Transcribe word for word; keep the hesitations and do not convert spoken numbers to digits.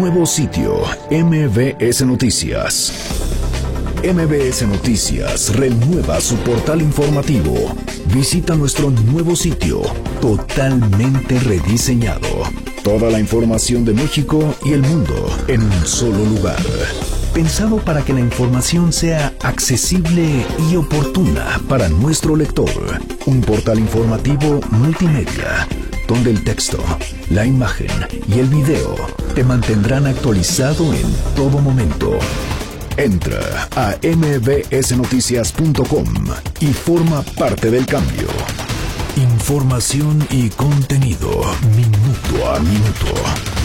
nuevo sitio, M V S Noticias. M V S Noticias renueva su portal informativo. Visita nuestro nuevo sitio, totalmente rediseñado. Toda la información de México y el mundo en un solo lugar. Pensado para que la información sea accesible y oportuna para nuestro lector. Un portal informativo multimedia, donde el texto, la imagen y el video te mantendrán actualizado en todo momento. Entra a m v s noticias punto com y forma parte del cambio. Información y contenido minuto a minuto.